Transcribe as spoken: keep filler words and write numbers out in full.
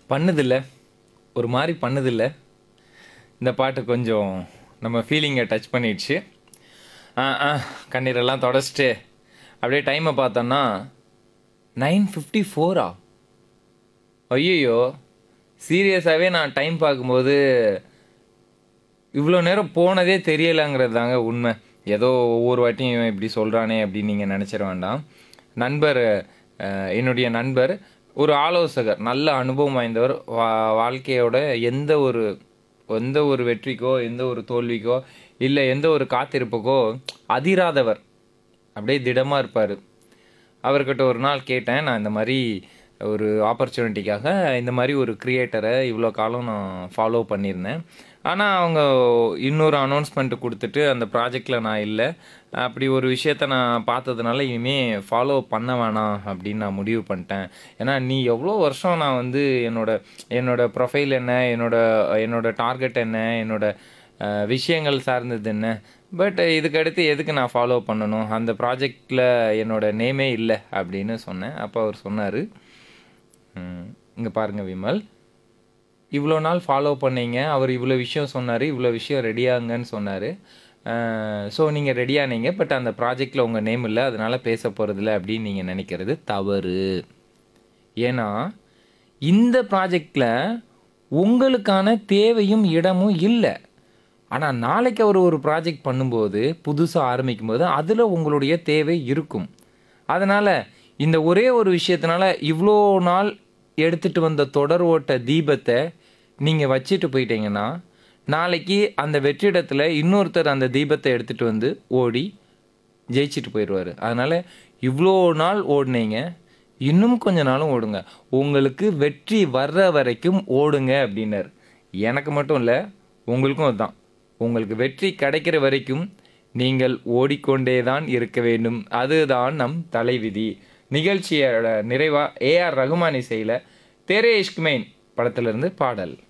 பண்ணுதில்ல. ஒரு மாரி பண்ணுதில்ல. இந்த பாட்டு கொஞ்சம் நம்ம ஃபீலிங்கை டச் பண்ணிடுச்சு. ஆ ஆ கண்ணீரெல்லாம் தொடச்சிட்டு அப்படியே டைமை பார்த்தோன்னா நைன் ஃபிஃப்டி ஃபோரா ஐயோ சீரியஸாகவே நான் டைம் பார்க்கும்போது இவ்வளோ நேரம் போனதே தெரியலைங்கிறது தாங்க உண்மை. ஏதோ ஒவ்வொரு வாட்டியும் இவன் இப்படி சொல்கிறானே அப்படின்னு நீங்கள் நினச்சிட வேண்டாம். நண்பர் அஹ், என்னுடைய நண்பர் ஒரு ஆலோசகர், நல்ல அனுபவம் வாய்ந்தவர். வா வாழ்க்கையோட எந்த ஒரு எந்த ஒரு வெற்றிக்கோ எந்த ஒரு தோல்விக்கோ இல்லை எந்த ஒரு காத்திருப்புக்கோ அதிராதவர், அப்படியே திடமாக இருப்பார். அவர்கிட்ட ஒரு நாள் கேட்டேன், நான் இந்த மாதிரி ஒரு ஆப்பர்ச்சுனிட்டிக்காக இந்த மாதிரி ஒரு கிரியேட்டரை இவ்வளோ காலம் நான் ஃபாலோ பண்ணியிருந்தேன். ஆனால் அவங்க இன்னொரு அனௌன்ஸ்மெண்ட் கொடுத்துட்டு அந்த ப்ராஜெக்டில் நான் இல்லை. அப்படி ஒரு விஷயத்த நான் பார்த்ததுனால இனிமேல் ஃபாலோ பண்ண வேணாம் அப்படின்னு நான் முடிவு பண்ணிட்டேன். ஏன்னா நீ எவ்வளோ வருஷம் நான் வந்து என்னோட என்னோட ப்ரொஃபைல் என்ன, என்னோட என்னோட டார்கெட் என்ன, என்னோட அஹ், விஷயங்கள் சார்ந்தது என்ன, பட் இதுக்கடுத்து எதுக்கு நான் ஃபாலோ பண்ணணும், அந்த ப்ராஜெக்டில் என்னோட நேமே இல்லை அப்படின்னு சொன்னேன். அப்போ அவர் சொன்னார், இங்கே பாருங்கள் விமல், இவ்வளோ நாள் ஃபாலோ பண்ணீங்க, அவர் இவ்வளோ விஷயம் சொன்னார், இவ்வளோ விஷயம் ரெடியாங்கன்னு சொன்னார். ஸோ நீங்கள் ரெடியானீங்க, பட் அந்த ப்ராஜெக்டில் உங்கள் நேம் இல்லை, அதனால் பேச போகிறதில்ல அப்படின்னு நீங்கள் நினைக்கிறது தவறு. ஏன்னா இந்த ப்ராஜெக்டில் உங்களுக்கான தேவையும் இடமும் இல்லை. ஆனால் நாளைக்கு அவர் ஒரு ப்ராஜெக்ட் பண்ணும்போது, புதுசாக ஆரம்பிக்கும்போது அதில் உங்களுடைய தேவை இருக்கும். அதனால் இந்த ஒரே ஒரு விஷயத்தினால இவ்வளோ நாள் எடுத்துகிட்டு வந்த தொடர் ஓட்ட தீபத்தை நீங்கள் வச்சுட்டு போயிட்டீங்கன்னா, நாளைக்கு அந்த வெற்றிடத்தில் இன்னொருத்தர் அந்த தீபத்தை எடுத்துகிட்டு வந்து ஓடி ஜெயிச்சுட்டு போயிடுவார். அதனால் இவ்வளோ நாள் ஓடுனீங்க, இன்னும் கொஞ்ச நாளும் ஓடுங்க, உங்களுக்கு வெற்றி வர்ற வரைக்கும் ஓடுங்க அப்படின்னார். எனக்கு மட்டும் இல்லை, உங்களுக்கும் அதுதான். உங்களுக்கு வெற்றி கிடைக்கிற வரைக்கும் நீங்கள் ஓடிக்கொண்டே தான் இருக்க வேண்டும். அதுதான் நம் தலைவிதி. நிகழ்ச்சியோட நிறைவா ஏஆர் ரகுமான் இசையில் தெரே இஷ்க் மெயின் படத்திலிருந்து பாடல்.